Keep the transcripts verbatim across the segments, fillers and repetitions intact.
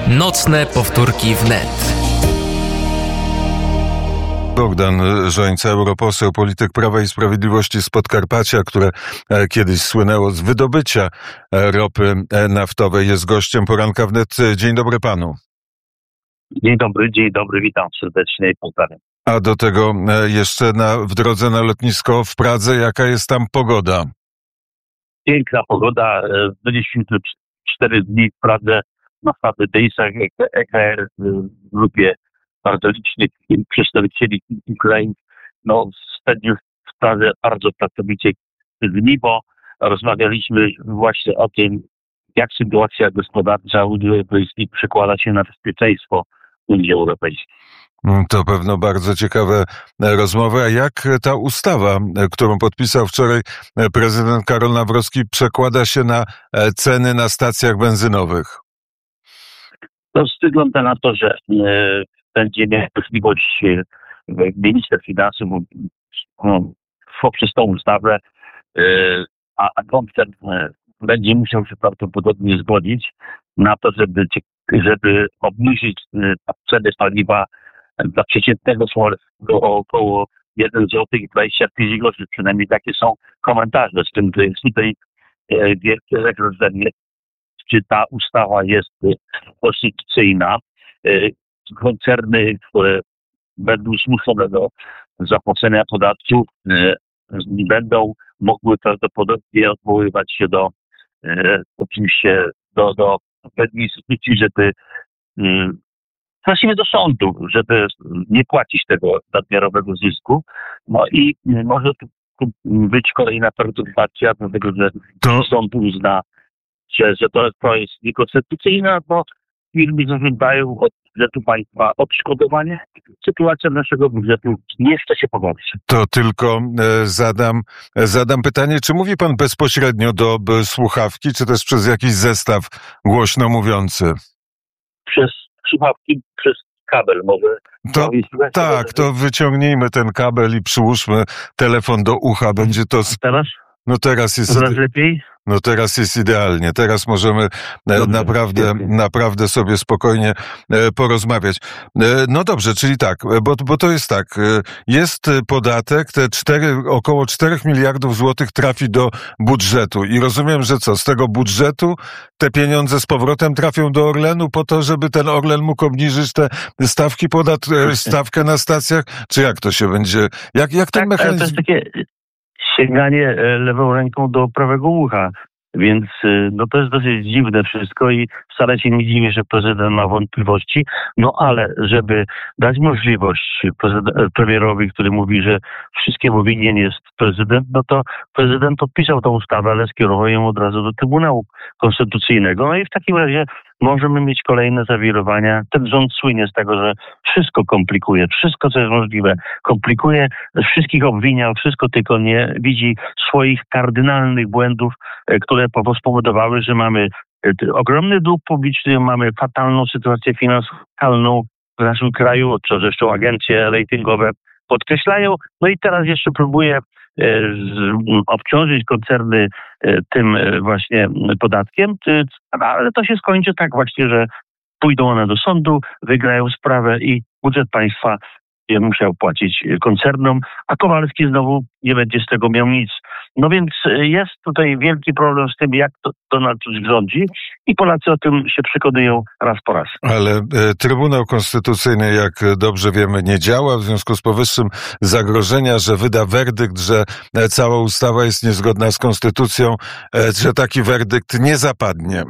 Nocne powtórki wnet. Bogdan Rzońca, europoseł, polityk Prawa i Sprawiedliwości z Podkarpacia, które kiedyś słynęło z wydobycia ropy naftowej, jest gościem Poranka Wnet. Dzień dobry panu. Dzień dobry, dzień dobry, witam serdecznie i pozdrawiam. A do tego jeszcze na, w drodze na lotnisko w Pradze, jaka jest tam pogoda? Piękna pogoda, byliśmy tu cztery dni w Pradze, na Fatydyjsach, E K R, w grupie bardzo licznych przedstawicieli Ukrainy. No, spędził w Pradze bardzo pracowicie dni, bo rozmawialiśmy właśnie o tym, jak sytuacja gospodarcza Unii Europejskiej przekłada się na bezpieczeństwo Unii Europejskiej. To pewno bardzo ciekawe rozmowy. A jak ta ustawa, którą podpisał wczoraj prezydent Karol Nawrocki, przekłada się na ceny na stacjach benzynowych? To wygląda na to, że e, będzie miał możliwość e, minister finansów no, poprzez tą ustawę, e, a, a koncern e, będzie musiał się prawdopodobnie zgodzić na to, żeby, żeby obniżyć e, cenę paliwa dla przeciętnego do około jeden złoty dwadzieścia pięć groszy. Przynajmniej takie są komentarze. Z tym, że jest tutaj e, wielkie zagrożenie, czy ta ustawa jest konstytucyjna. Koncerny, które będą zmuszone do zapłacenia podatków, będą mogły prawdopodobnie odwoływać się do oczywiście do, do pewnej instytucji, żeby właściwie do sądu, żeby nie płacić tego nadmiarowego zysku. No i może tu być kolejna perturbacja, dlatego że to... sąd uzna, że, że to, to jest niekonstytucyjne, bo firmy zażądają od budżetu państwa odszkodowanie. Sytuacja naszego budżetu nie chce się pogorszyć. To tylko e, zadam, zadam pytanie, czy mówi pan bezpośrednio do b, słuchawki, czy też przez jakiś zestaw głośno mówiący? Przez słuchawki, przez kabel może. To, tak, to wyciągnijmy ten kabel i przyłóżmy telefon do ucha. Będzie to... A teraz? No teraz jest... Coraz lepiej? No teraz jest idealnie. Teraz możemy dobrze, naprawdę, dobrze. naprawdę sobie spokojnie porozmawiać. No dobrze, czyli tak, bo, bo to jest tak. Jest podatek, te cztery, około czterech miliardów złotych trafi do budżetu i rozumiem, że co, z tego budżetu te pieniądze z powrotem trafią do Orlenu po to, żeby ten Orlen mógł obniżyć te stawki podat, stawkę na stacjach? Czy jak to się będzie? Jak, jak ten tak, mechanizm... To jest takie sięganie lewą ręką do prawego ucha. Więc no to jest dosyć dziwne wszystko i wcale się nie dziwię, że prezydent ma wątpliwości. No ale żeby dać możliwość premierowi, który mówi, że wszystkiemu winien jest prezydent, no to prezydent podpisał tę ustawę, ale skierował ją od razu do Trybunału Konstytucyjnego. No i w takim razie możemy mieć kolejne zawirowania. Ten rząd słynie z tego, że wszystko komplikuje, wszystko co jest możliwe komplikuje, wszystkich obwinia, wszystko tylko nie widzi swoich kardynalnych błędów, które spowodowały, że mamy ogromny dług publiczny, mamy fatalną sytuację finansową w naszym kraju, co zresztą agencje ratingowe podkreślają. No i teraz jeszcze próbuje obciążyć koncerny tym właśnie podatkiem, ale to się skończy tak właśnie, że pójdą one do sądu, wygrają sprawę i budżet państwa musiał płacić koncernom, a Kowalski znowu nie będzie z tego miał nic. No więc jest tutaj wielki problem z tym, jak to Donald Tusk rządzi i Polacy o tym się przekonują raz po raz. Ale e, Trybunał Konstytucyjny, jak dobrze wiemy, nie działa. W związku z powyższym zagrożenia, że wyda werdykt, że cała ustawa jest niezgodna z konstytucją, e, że taki werdykt nie zapadnie.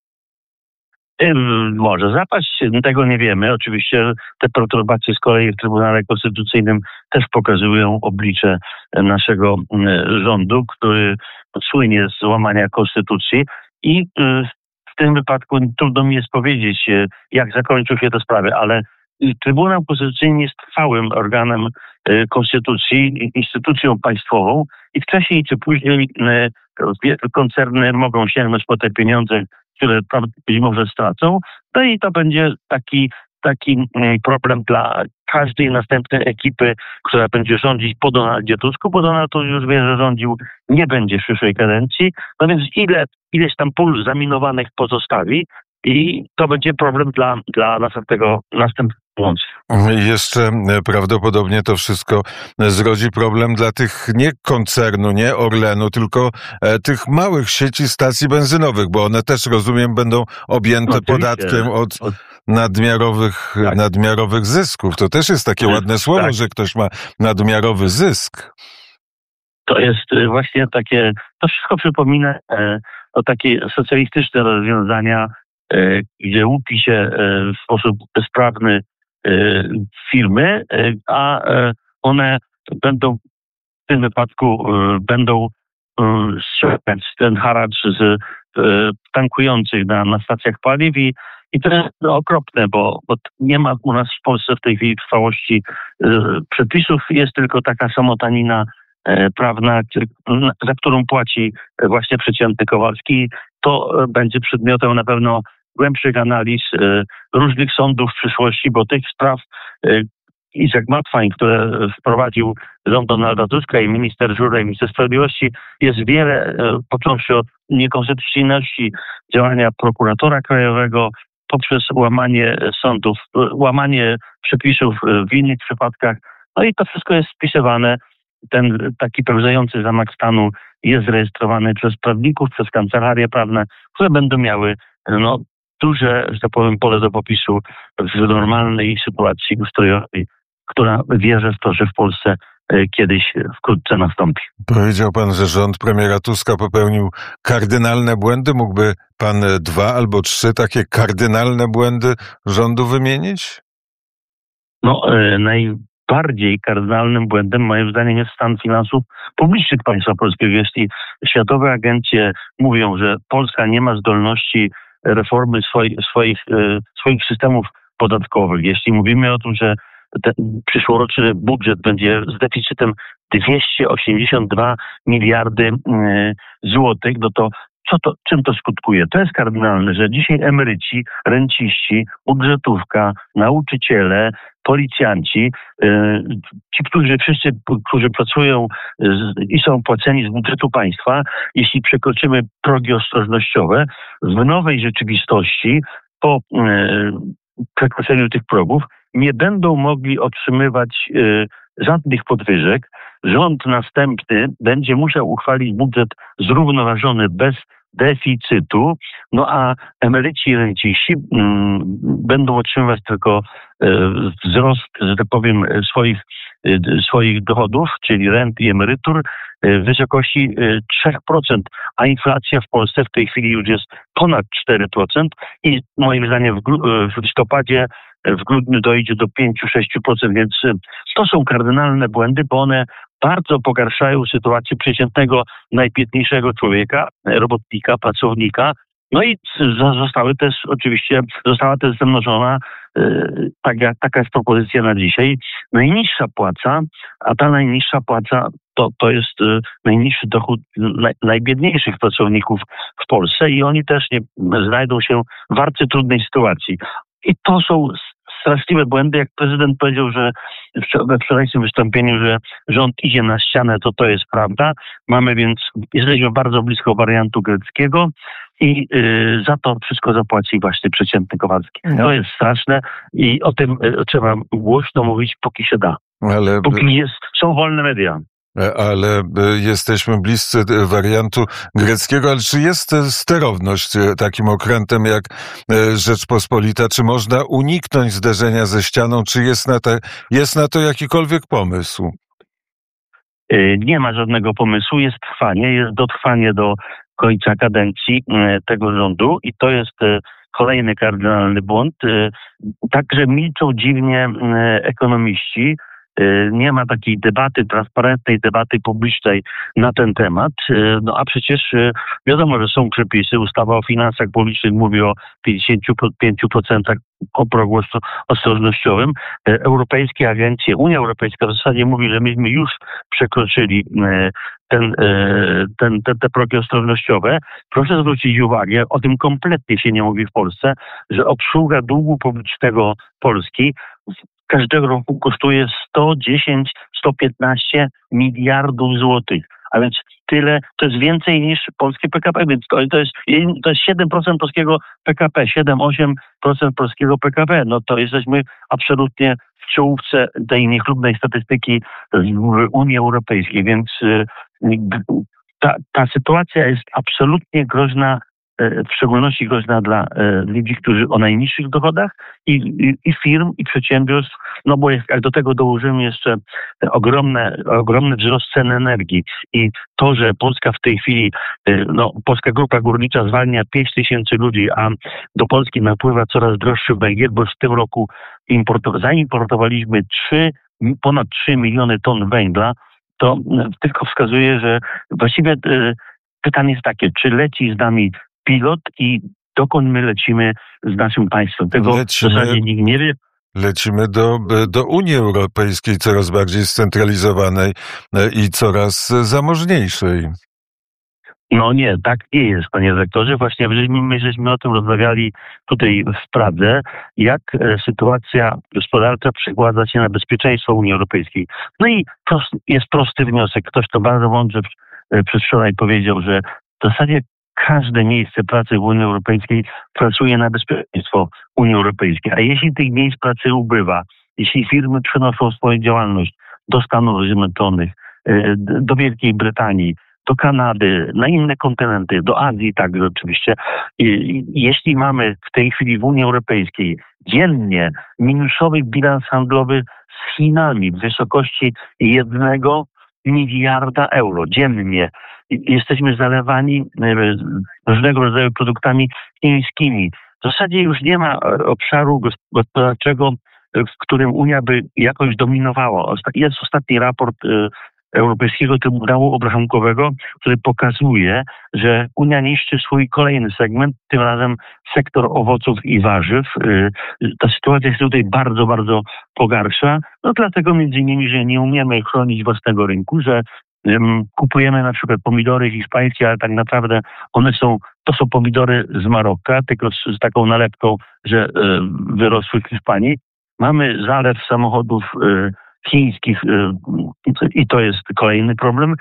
Może zapaść, tego nie wiemy. Oczywiście te perturbacje z kolei w Trybunale Konstytucyjnym też pokazują oblicze naszego rządu, który słynie z łamania konstytucji i w tym wypadku trudno mi jest powiedzieć, jak zakończą się te sprawy, ale Trybunał Konstytucyjny jest trwałym organem konstytucji, instytucją państwową i wcześniej czy później koncerny mogą sięgnąć po te pieniądze, które być może stracą, no i to będzie taki, taki problem dla każdej następnej ekipy, która będzie rządzić po Donaldzie Tusku, bo Donald Tusk już wie, że rządził nie będzie w przyszłej kadencji, no więc ile, ileś tam pól zaminowanych pozostawi i to będzie problem dla, dla następnego, następnego łączenia. Jeszcze prawdopodobnie to wszystko zrodzi problem dla tych nie koncernu, nie Orlenu, tylko tych małych sieci stacji benzynowych, bo one też, rozumiem, będą objęte no, podatkiem od nadmiarowych, tak. nadmiarowych zysków. To też jest takie ładne słowo, tak. że ktoś ma nadmiarowy zysk. To jest właśnie takie, to wszystko przypomina e, o takie socjalistyczne rozwiązania, e, gdzie łupi się e, w sposób bezprawny e, firmy, e, a e, one będą w tym wypadku e, będą e, ściągać ten haracz z e, tankujących na, na stacjach paliw i, i to jest okropne, bo, bo nie ma u nas w Polsce w tej chwili trwałości e, przepisów, jest tylko taka samotanina prawna, za którą płaci właśnie przeciętny Kowalski. To będzie przedmiotem na pewno głębszych analiz różnych sądów w przyszłości, bo tych spraw Isaac Matwań, które wprowadził rząd Donalda Tuska i minister Żurek, minister sprawiedliwości, jest wiele, począwszy od niekonstytucyjności działania prokuratora krajowego, poprzez łamanie sądów, łamanie przepisów w innych przypadkach. No i to wszystko jest spisywane. Ten taki pełzający zamach stanu jest zarejestrowany przez prawników, przez kancelarie prawne, które będą miały no, duże, że tak powiem, pole do popisu w normalnej sytuacji ustrojowej, która wierzę w to, że w Polsce kiedyś wkrótce nastąpi. Powiedział pan, że rząd premiera Tuska popełnił kardynalne błędy. Mógłby pan dwa albo trzy takie kardynalne błędy rządu wymienić? No, naj... Bardziej kardynalnym błędem, moim zdaniem, jest stan finansów publicznych państwa polskiego. Jeśli światowe agencje mówią, że Polska nie ma zdolności reformy swoich, swoich, swoich systemów podatkowych, jeśli mówimy o tym, że ten przyszłoroczny budżet będzie z deficytem dwieście osiemdziesiąt dwa miliardy złotych, no to Co to, czym to skutkuje? To jest kardynalne, że dzisiaj emeryci, renciści, budżetówka, nauczyciele, policjanci, yy, ci, którzy wszyscy, którzy pracują z, i są płaceni z budżetu państwa, jeśli przekroczymy progi ostrożnościowe, w nowej rzeczywistości po yy, przekroczeniu tych progów nie będą mogli otrzymywać yy, żadnych podwyżek. Rząd następny będzie musiał uchwalić budżet zrównoważony bez deficytu, no a emeryci i renciści mm, będą otrzymywać tylko e, wzrost, że tak powiem, swoich, e, swoich dochodów, czyli rent i emerytur e, w wysokości e, trzy procent, a inflacja w Polsce w tej chwili już jest ponad cztery procent i moim zdaniem w, w listopadzie w grudniu dojdzie do pięć do sześciu procent, więc to są kardynalne błędy, bo one bardzo pogarszają sytuację przeciętnego, najbiedniejszego człowieka, robotnika, pracownika. No i zostały też oczywiście, została też zamnożona, yy, taka, taka jest propozycja na dzisiaj, najniższa płaca, a ta najniższa płaca to, to jest yy, najniższy dochód naj, najbiedniejszych pracowników w Polsce i oni też nie znajdą się w bardzo trudnej sytuacji. I to są straszliwe błędy. Jak prezydent powiedział, że we wczorajszym wystąpieniu, że rząd idzie na ścianę, to to jest prawda. Mamy więc, jesteśmy bardzo blisko wariantu greckiego i y, za to wszystko zapłaci właśnie przeciętny Kowalski. No. To jest straszne i o tym y, trzeba głośno mówić, póki się da. Ale... Póki jest, są wolne media. Ale jesteśmy bliscy wariantu greckiego, ale czy jest sterowność takim okrętem jak Rzeczpospolita? Czy można uniknąć zderzenia ze ścianą? Czy jest na, te, jest na to jakikolwiek pomysł? Nie ma żadnego pomysłu. Jest trwanie, jest dotrwanie do końca kadencji tego rządu i to jest kolejny kardynalny błąd. Także milczą dziwnie ekonomiści. Nie ma takiej debaty, transparentnej debaty publicznej na ten temat. No a przecież wiadomo, że są przepisy. Ustawa o finansach publicznych mówi o pięćdziesięciu pięciu procentach o progu ostrożnościowym. Europejskie agencje, Unia Europejska w zasadzie mówi, że myśmy już przekroczyli ten, ten, te, te progi ostrożnościowe. Proszę zwrócić uwagę, o tym kompletnie się nie mówi w Polsce, że obsługa długu publicznego Polski każdego roku kosztuje sto dziesięć do stu piętnastu miliardów złotych. A więc tyle, to jest więcej niż polskie P K P, więc to, to, jest, to jest siedem procent polskiego P K P, siedem do ośmiu procent polskiego P K P. No to jesteśmy absolutnie w czołówce tej niechlubnej statystyki w Unii Europejskiej, więc ta, ta sytuacja jest absolutnie groźna, w szczególności groźna dla ludzi, którzy o najniższych dochodach i, i, i firm, i przedsiębiorstw, no bo jak do tego dołożymy jeszcze ogromne, ogromny wzrost cen energii i to, że Polska w tej chwili, no Polska Grupa Górnicza zwalnia pięć tysięcy ludzi, a do Polski napływa coraz droższy węgiel, bo w tym roku importo, zaimportowaliśmy trzy, ponad trzy miliony ton węgla, to tylko wskazuje, że właściwie pytanie jest takie, czy leci z nami pilot i dokąd my lecimy z naszym państwem. Tego lecimy, w zasadzie nikt nie wie. Lecimy do, do Unii Europejskiej, coraz bardziej scentralizowanej i coraz zamożniejszej. No nie, tak nie jest, panie rektorze. Właśnie my żeśmy o tym rozmawiali tutaj w Pradze, jak sytuacja gospodarcza przekłada się na bezpieczeństwo Unii Europejskiej. No i prost, jest prosty wniosek. Ktoś to bardzo mądrze przedwczoraj powiedział, że w zasadzie każde miejsce pracy w Unii Europejskiej pracuje na bezpieczeństwo Unii Europejskiej. A jeśli tych miejsc pracy ubywa, jeśli firmy przenoszą swoją działalność do Stanów Zjednoczonych, do Wielkiej Brytanii, do Kanady, na inne kontynenty, do Azji także oczywiście. I jeśli mamy w tej chwili w Unii Europejskiej dziennie minusowy bilans handlowy z Chinami w wysokości jednego miliarda euro dziennie, jesteśmy zalewani różnego rodzaju produktami chińskimi. W zasadzie już nie ma obszaru gospodarczego, w którym Unia by jakoś dominowała. Jest ostatni raport Europejskiego Trybunału Obrachunkowego, który pokazuje, że Unia niszczy swój kolejny segment, tym razem sektor owoców i warzyw. Ta sytuacja jest tutaj bardzo, bardzo pogarsza. No dlatego między innymi, że nie umiemy chronić własnego rynku, że kupujemy na przykład pomidory hiszpańskie, ale tak naprawdę one są, to są pomidory z Maroka, tylko z, z taką nalepką, że wyrosły w Hiszpanii. Mamy zalew samochodów chińskich i to jest kolejny problem.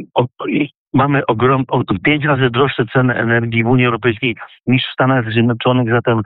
Mamy ogrom, pięć razy droższe ceny energii w Unii Europejskiej niż w Stanach Zjednoczonych, zatem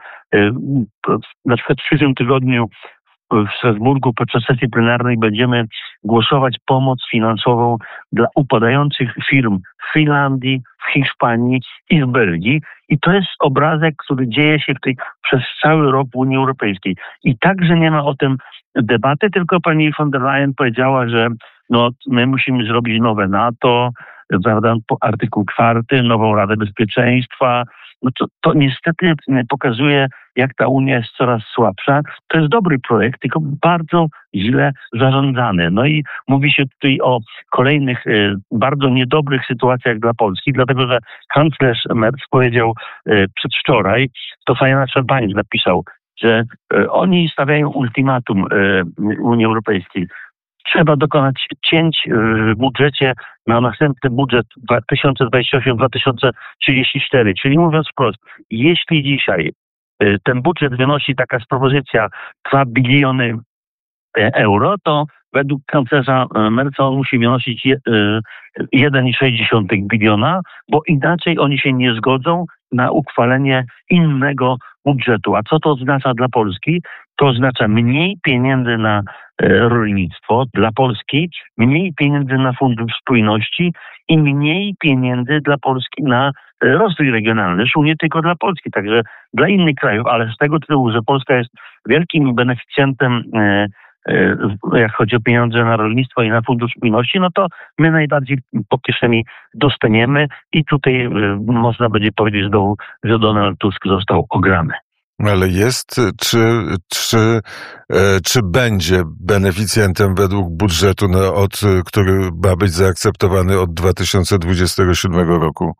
na przykład w przyszłym tygodniu w Strasburgu podczas sesji plenarnej będziemy głosować pomoc finansową dla upadających firm w Finlandii, w Hiszpanii i w Belgii. I to jest obrazek, który dzieje się w tej, przez cały rok w Unii Europejskiej. I także nie ma o tym debaty, tylko pani von der Leyen powiedziała, że no, my musimy zrobić nowe NATO, prawda, artykuł czwarty, nową Radę Bezpieczeństwa. No to, to niestety pokazuje, jak ta Unia jest coraz słabsza. To jest dobry projekt, tylko bardzo źle zarządzany. No i mówi się tutaj o kolejnych e, bardzo niedobrych sytuacjach dla Polski, dlatego że kanclerz Merz powiedział e, przedwczoraj, to Financial Times napisał, że e, oni stawiają ultimatum e, Unii Europejskiej. Trzeba dokonać cięć w budżecie na następny budżet dwa tysiące dwudziesty ósmy do dwa tysiące trzydziestego czwartego. Czyli mówiąc wprost, jeśli dzisiaj ten budżet wynosi taka propozycja dwa biliony euro, to według kanclerza Merza on musi wynosić jeden i sześć biliona, bo inaczej oni się nie zgodzą na uchwalenie innego budżetu. A co to oznacza dla Polski? To oznacza mniej pieniędzy na rolnictwo dla Polski, mniej pieniędzy na Fundusz Spójności i mniej pieniędzy dla Polski na rozwój regionalny. Zresztą nie tylko dla Polski, także dla innych krajów, ale z tego tytułu, że Polska jest wielkim beneficjentem, jak chodzi o pieniądze na rolnictwo i na Fundusz Spójności, no to my najbardziej po kieszeni dostaniemy i tutaj można będzie powiedzieć znowu, że Donald Tusk został ograny. Ale jest, czy, czy, czy będzie beneficjentem według budżetu, no, od, który ma być zaakceptowany od dwa tysiące dwudziestego siódmego roku?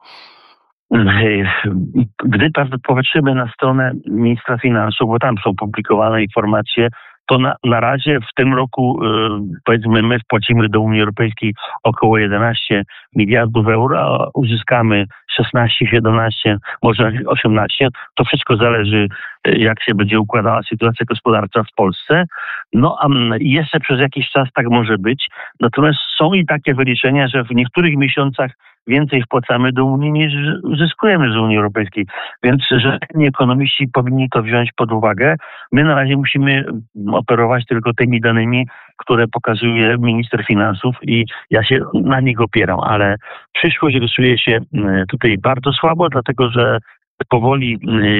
Gdy popatrzymy na stronę ministra finansów, bo tam są publikowane informacje, to na, na razie w tym roku powiedzmy my wpłacimy do Unii Europejskiej około jedenaście miliardów euro, a uzyskamy szesnaście, siedemnaście, może osiemnaście. To wszystko zależy, jak się będzie układała sytuacja gospodarcza w Polsce. No a jeszcze przez jakiś czas tak może być. Natomiast są i takie wyliczenia, że w niektórych miesiącach więcej wpłacamy do Unii niż uzyskujemy z Unii Europejskiej. Więc rzetelni ekonomiści powinni to wziąć pod uwagę. My na razie musimy operować tylko tymi danymi, które pokazuje minister finansów i ja się na nich opieram, ale przyszłość rysuje się tutaj bardzo słabo, dlatego że powoli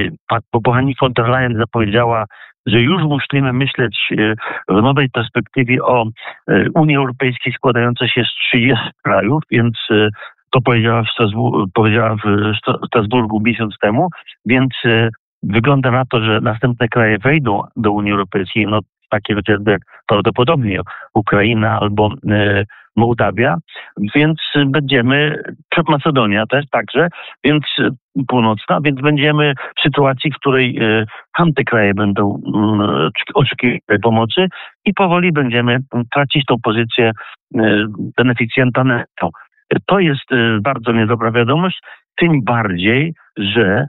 pani von der Leyen zapowiedziała, że już musimy myśleć w nowej perspektywie o Unii Europejskiej składającej się z trzydziestu krajów, więc to powiedziała w Strasburgu, powiedziała w Strasburgu miesiąc temu, więc wygląda na to, że następne kraje wejdą do Unii Europejskiej, no takie chociażby jak prawdopodobnie Ukraina albo e, Mołdawia, więc będziemy, Macedonia też także, więc północna, więc będziemy w sytuacji, w której e, tamte kraje będą e, oczekiwać pomocy i powoli będziemy tracić tą pozycję e, beneficjenta netto. To jest e, bardzo niedobra wiadomość, tym bardziej, że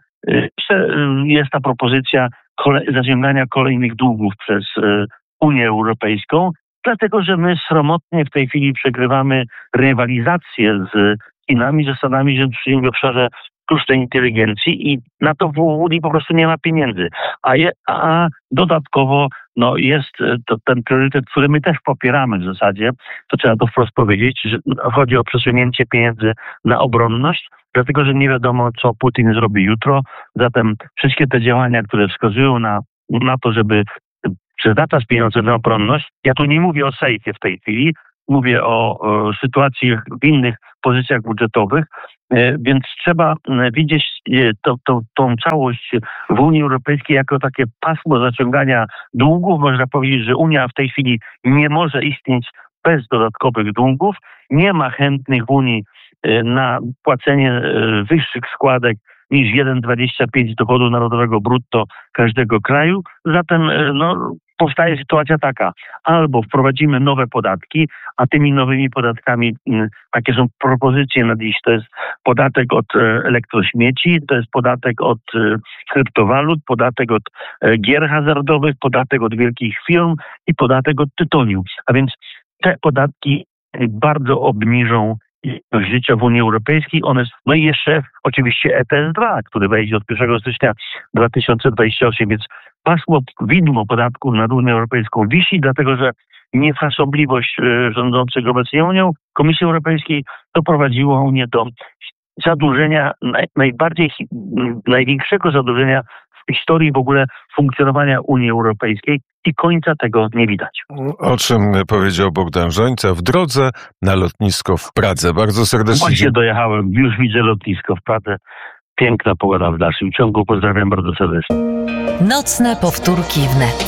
jest ta propozycja kole- zaciągania kolejnych długów przez e, Unię Europejską, dlatego że my sromotnie w tej chwili przegrywamy rywalizację z Chinami, ze Stanami Zjednoczonymi w obszarze sztucznej inteligencji i na to w Unii po prostu nie ma pieniędzy. A, je, a dodatkowo no jest to ten priorytet, który my też popieramy w zasadzie, to trzeba to wprost powiedzieć, że chodzi o przesunięcie pieniędzy na obronność, dlatego że nie wiadomo, co Putin zrobi jutro. Zatem wszystkie te działania, które wskazują na, na to, żeby przeznaczać pieniądze na obronność, ja tu nie mówię o sejfie w tej chwili, mówię o, o sytuacji w innych pozycjach budżetowych, e, więc trzeba widzieć e, to, to, tą całość w Unii Europejskiej jako takie pasmo zaciągania długów. Można powiedzieć, że Unia w tej chwili nie może istnieć bez dodatkowych długów. Nie ma chętnych w Unii e, na płacenie e, wyższych składek niż jeden przecinek dwadzieścia pięć dochodu narodowego brutto każdego kraju. Zatem e, no, powstaje sytuacja taka, albo wprowadzimy nowe podatki, a tymi nowymi podatkami, takie są propozycje na dziś, to jest podatek od elektrośmieci, to jest podatek od kryptowalut, podatek od gier hazardowych, podatek od wielkich firm i podatek od tytoniu. A więc te podatki bardzo obniżą jakość życia w Unii Europejskiej. One, no i jeszcze oczywiście E T S dwa, który wejdzie od pierwszego stycznia dwa tysiące dwudziestego ósmego, więc pasmo, widmo podatków nad Unią Europejską wisi, dlatego że niefrasobliwość rządzących obecnie Unią, Komisji Europejskiej doprowadziło Unię do zadłużenia, naj, najbardziej, największego zadłużenia w historii w ogóle funkcjonowania Unii Europejskiej i końca tego nie widać. O czym powiedział Bogdan Rzońca w drodze na lotnisko w Pradze. Bardzo serdecznie. Właśnie dojechałem, już widzę lotnisko w Pradze. Piękna pogoda w dalszym ciągu. Pozdrawiam bardzo serdecznie. Nocne powtórki wnet.